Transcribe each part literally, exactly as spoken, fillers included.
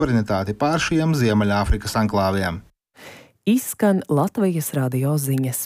suverenitāti pār šiem Ziemeļāfrikas anklāviem. Izskan Latvijas radio ziņas.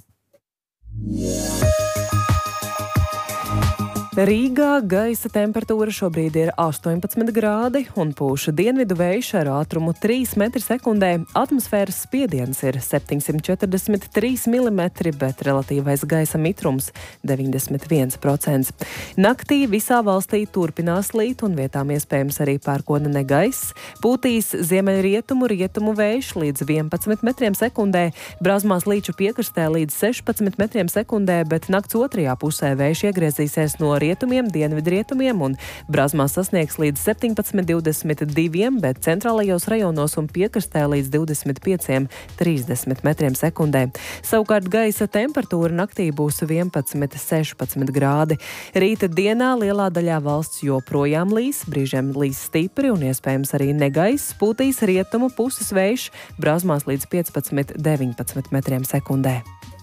Rīgā gaisa temperatūra šobrīd ir astoņpadsmit grādi un pūš dienvidu vējš ar ātrumu trīs metri sekundē. Atmosfēras spiediens ir septiņsimt četrdesmit trīs milimetri, bet relatīvais gaisa mitrums deviņdesmit viens procents. Naktī visā valstī turpinās līt un vietām iespējams arī pērkona negaiss. Pūtīs ziemeļrietumu rietumu vējš līdz vienpadsmit metriem sekundē, Brāzmās Līču piekrastē līdz sešpadsmit metriem sekundē, bet nakts otrajā pusē vējš iegriezīsies no rietumiem, dienvidrietumiem un Brāzmās sasniegs līdz septiņpadsmit divdesmit divi, bet centrālajos rajonos un piekrastē līdz divdesmit pieci trīsdesmit metriem sekundē. Savukārt gaisa temperatūra naktī būs vienpadsmit sešpadsmit grādi. Rīta dienā lielā daļā valsts joprojām līs, brīžiem līs stipri un iespējams arī negaiss, pūtīs rietumu puses vējš, Brāzmās līdz piecpadsmit deviņpadsmit metriem sekundē.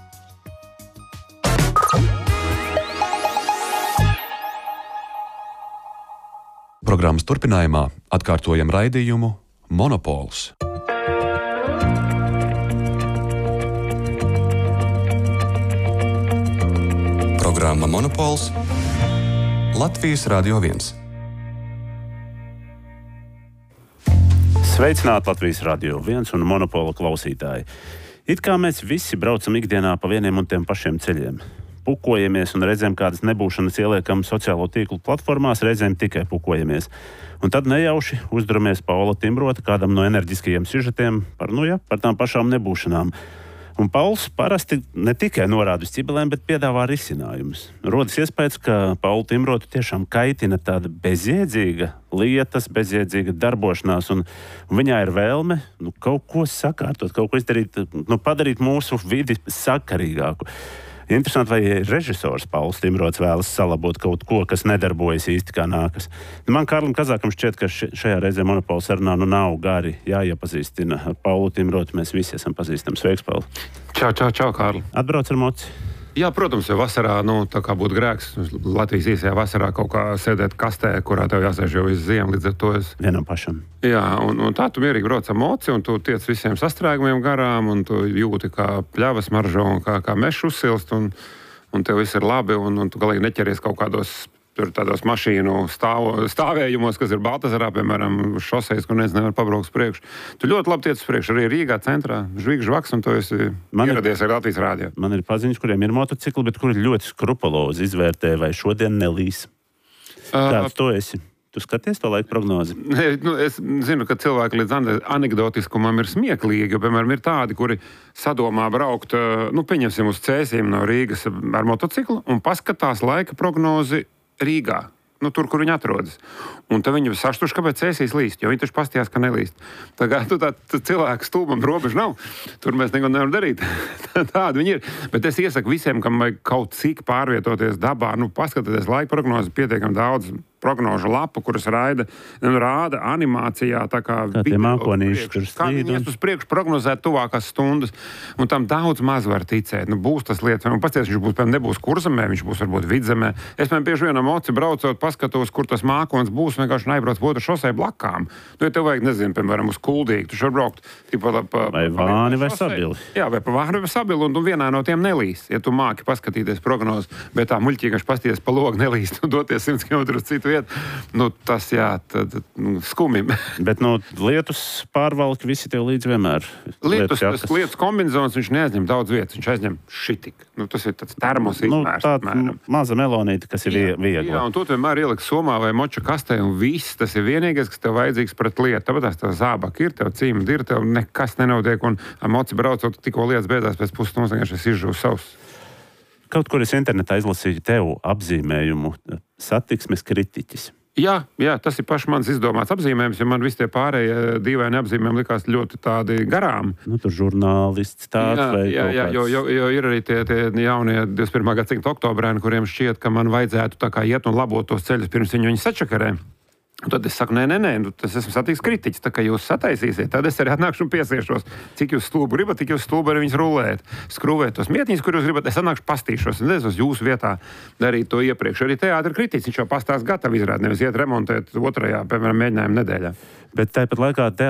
Programmas turpinājumā atkārtojam raidījumu Monopols. Programma Monopols Latvijas Radio viens. Sveicināti Latvijas Radio viens un Monopola klausītāji. It kā mēs visi braucam ikdienā pa vieniem un tiem pašiem ceļiem. Pukojamies un reizēm kādas nebūšanas ieliekam sociālo tīklu platformās, reizēm tikai pukojamies. Un tad nejauši uzduramies Paula Timbrota kādam no enerģiskajiem sižetiem par, nu jā, par tām pašām nebūšanām. Un Pauls parasti ne tikai norāda uz cibelēm, bet piedāvā risinājumus. Rodas iespējas, ka Paulu Timbrotu tiešām kaitina tāda bezjēdzīga lietas, bezjēdzīga darbošanās, un, un viņā ir vēlme nu, kaut ko sakārtot, kaut ko izdarīt, nu, padarīt mūsu vidi sakarīgāku. Interesanti, vai režisors Pauls Timbrots vēlas salabot kaut ko, kas nedarbojas īsti kā nākas. Man, Kārlim Kazākam, šķiet, ka šajā reizē Monopola sarunā nu nav gari jāiepazīstina ar Paulu Timbrotu. Mēs visi esam pazīstami. Sveiks, Pauli! Čau, čau, čau, Kārli! Atbrauc ar moci! Jā, protams, jo vasarā, nu, tā kā būtu grēks, Latvijas īsajā vasarā kaut kā sēdēt kastē, kurā tev jāsēž jau visu ziemu, līdz ar to es... Vienam pašam. Jā, un, un tā tu mierīgi brauc ar moci, un tu tiec visiem sastrēgumiem garām, un tu jūti, kā pļavas maržo, un kā, kā mešs uzsilst, un, un tev viss ir labi, un, un tu galīgi neķeries kaut kādos... Tur tādos mašīnu stāvo, stāvējumos, kas ir Baltazarā, piemēram, šoseis, kur neviens nevar pabraukt uz priekšu. Tu ļoti labi tiec uz priekšu, arī Rīgā centrā, žvīgs žvaks, un tu esi ieradies ar Latvijas rādio. Man ir paziņas, kuriem ir motocikli, bet kuri ļoti skrupulozi izvērtē, vai šodien nelīs. Kāds tu esi? Tu skaties to laika prognozi? Ne, nu, es zinu, ka cilvēki līdz anekdotiskumam ir smieklīgi, jo, piemēram, ir tādi, kuri sadomā braukt, nu, pieņemsim uz Cēsīm no Rīgas ar motociklu un paskatās laika prognozi Rīgā, nu, tur, kur viņi atrodas. Un tad viņi saštuši, kāpēc Cēsīs līst, jo viņi taču pastījās, ka nelīst. Tā kā tu tā, tā cilvēku stulbam robežu nav, tur mēs neko nevaram darīt. Tādi viņi ir. Bet es iesaku visiem, kam vajag kaut cik pārvietoties dabā, nu, paskatieties laika prognozi, pietiekami daudz prognožu lapu, kuras raida, nu, rāda animācijā, tā kā... Kā tie mākonīši, kur kā viņi ies uz priekšu prognozēt tuvākās stundas, un tam daudz maz var ticēt. Nu, būs tas lietas, un pasties, viņš būs, piemēram, nebūs kurzemē, viņš būs varbūt vidzemē. Es, piemēram, bieži vienam moci braucot, paskatos, kur tas mākons būs, vienkārši nebrauc pa otru šosei blakām. Nu, ja tev vajag, nezinu, piemēram, uz Kuldīgu, tu šur braukt, tipa, pa, vai Vāni vai Sabili. Jā, vai pa Vāni vai Sabili, un tu vienā no tiem nelīs, ja tu māki paskatīties prognozi, bet tā muļķīgaši pasties pa logu nelīst un doties simts kilometrus citu vietu. Nu, tas, jā, tad, nu, skumi. Bet, nu, lietus pārvalki visi tev līdz vienmēr. Lietus, tas lietus kombinizons, viņš neaizņem daudz vietas, viņš aizņem šitik. Nu, tas ir tāds termos izmērs. Nu, tā maza melonīte, kas ir jā, viegla. Jā, un tu vienmēr ieliks somā vai moča kastē, un viss, tas ir vienīgais, kas tev vajadzīgs pret lietu. Tāpēc tev zābaki ir, tev cīma ir, tev nekas nenotiek, un ar moci braucot, tikko lietas beidzās pēc pusstundas, vienkārši es izžuvu savus. Kaut kur es internetā izlasīju tev apzīmējumu satiksmes kritiķis. Jā, jā, tas ir paši mans izdomāts apzīmējums, jo man visi tie pārējie dīvaini apzīmējumi likās ļoti tādi garām. Nu, tur žurnālists tāds vai jā, jā, jo, jo, jo ir arī tie, tie jaunie divdesmit pirmā gadsimta oktobrēni, kuriem šķiet, ka man vajadzētu tā kā iet un labot tos ceļus, pirms viņi viņu sačakarē. Un tad es saku, nē, nē, nē, nu, tas esmu satiks kritiķis. Tā kā jūs sataisīsiet, tad es arī atnākšu un piesiešos. Cik jūs stulbu gribat, tik jūs stulbu arī viņus rulēt. Skrūvēt tos mietiņus, kur jūs gribat, es atnākšu pastīšos. Un es uz jūsu vietā darīju to iepriekš. Arī teātra kritiķis, viņš jau pastāst gatavi izrādi, nevis iet remontēt otrajā, piemēram, mēģinājuma nedēļā. Bet tāpat laikā